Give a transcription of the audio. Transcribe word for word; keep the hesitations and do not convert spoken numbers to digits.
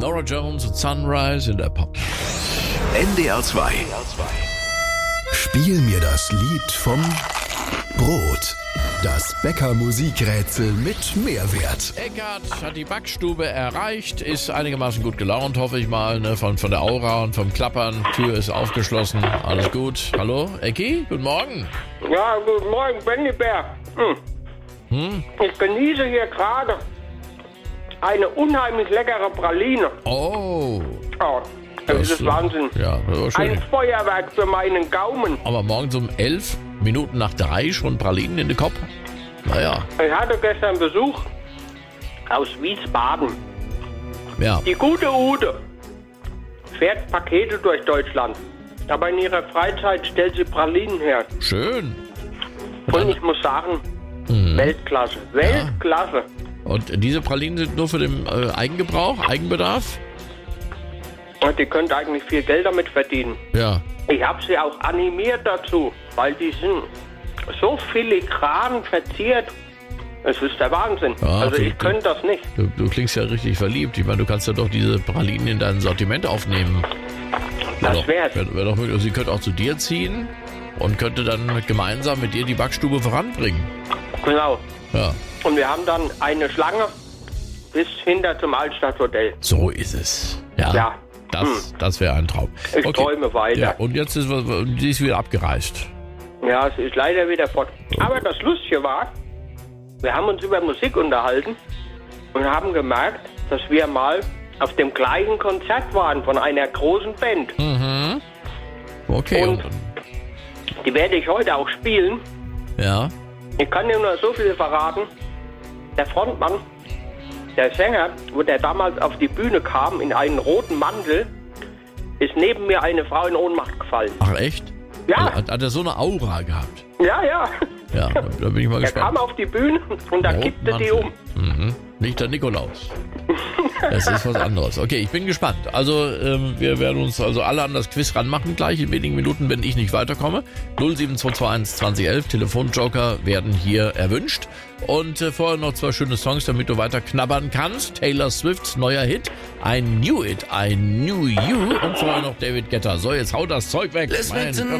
Nora Jones und Sunrise in der Pop. N D R zwei. Spiel mir das Lied vom Brot. Das Bäcker-Musikrätsel mit Mehrwert. Eckart hat die Backstube erreicht, ist einigermaßen gut gelaunt, hoffe ich mal, ne? von, von der Aura und vom Klappern. Tür ist aufgeschlossen, alles gut. Hallo, Ecki, guten Morgen. Ja, guten Morgen, Benny Bär. Hm. Hm? Ich genieße hier gerade eine unheimlich leckere Praline. Oh, Oh, das, Das, ist äh, Wahnsinn. ja, das war schön. Ein Feuerwerk für meinen Gaumen. Aber morgens um elf Minuten nach drei schon Pralinen in den Kopf? Naja, Ich hatte gestern Besuch aus Wiesbaden. ja. Die gute Ute fährt Pakete durch Deutschland. Aber in ihrer Freizeit stellt sie Pralinen her. Schön. Und ich muss sagen, Mhm. Weltklasse. Weltklasse. Und diese Pralinen sind nur für den äh, Eigengebrauch, Eigenbedarf? Und die könnt eigentlich viel Geld damit verdienen. Ja. Ich habe sie auch animiert dazu, weil die sind so filigran verziert. Es ist der Wahnsinn. Ja, also du- ich könnte das nicht. Du, du klingst ja richtig verliebt. Ich meine, du kannst ja doch diese Pralinen in dein Sortiment aufnehmen. Wär Das doch- wär's. Wär, wär doch möglich. Sie könnte auch zu dir ziehen und könnte dann gemeinsam mit dir die Backstube voranbringen. Genau. Ja, Und wir haben dann eine Schlange bis hinter zum Altstadthotel. so ist es. Ja, Ja. das, das wäre ein Traum. Ich träume weiter. Ja, und jetzt ist die ist wieder abgereist. Ja, es ist leider wieder fort. Aber das Lustige war, wir haben uns über Musik unterhalten und haben gemerkt, dass wir mal auf dem gleichen Konzert waren von einer großen Band. Mhm. Okay. Und- Die werde ich heute auch spielen. ja. Ich kann dir nur so viel verraten. Der Frontmann, der Sänger, wo der damals auf die Bühne kam in einen roten Mantel, ist neben mir eine Frau in Ohnmacht gefallen. Ach echt? Ja. Hat, hat er so eine Aura gehabt? Ja, ja. Ja, da, da bin ich mal Er kam gespannt. auf die Bühne und da Roten kippte die Mantel. um. Mhm. Nicht der Nikolaus. Das ist was anderes. Okay, ich bin gespannt. Also ähm, wir werden uns also alle an das Quiz ranmachen gleich in wenigen Minuten, wenn ich nicht weiterkomme. null sieben zwei zwei eins zwanzig elf Telefonjoker werden hier erwünscht. Und äh, vorher noch zwei schöne Songs, damit du weiter knabbern kannst. Taylor Swifts neuer Hit, I Knew It, I Knew You. Und vorher noch David Guetta. So, jetzt haut das Zeug weg. Mein Gott.